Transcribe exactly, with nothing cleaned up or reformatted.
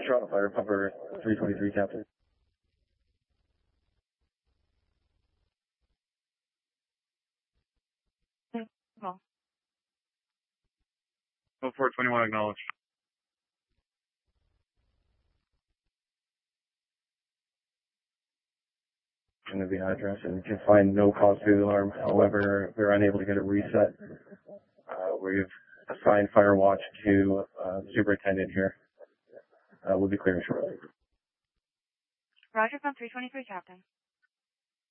Toronto Fire, cover three twenty-three, Captain. Well, oh four twenty-one, acknowledge. Into the address, and we can find no cause for the alarm. However, we're unable to get it reset. Uh, we've assigned fire watch to uh, the superintendent here. Uh, we'll be clearing shortly. Roger from three twenty-three, Captain.